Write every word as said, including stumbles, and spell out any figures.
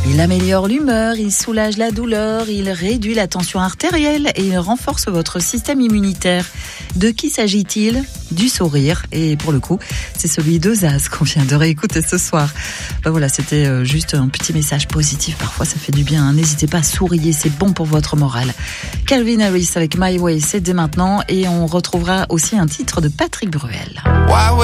Il améliore l'humeur, il soulage la douleur, il réduit la tension artérielle et il renforce votre système immunitaire. De qui s'agit-il ? Du sourire. Et pour le coup, c'est celui de Zaz qu'on vient de réécouter ce soir. Ben voilà, c'était juste un petit message positif. Parfois, ça fait du bien. N'hésitez pas à sourire, c'est bon pour votre morale. Calvin Harris avec My Way, c'est dès maintenant. Et on retrouvera aussi un titre de Patrick Bruel.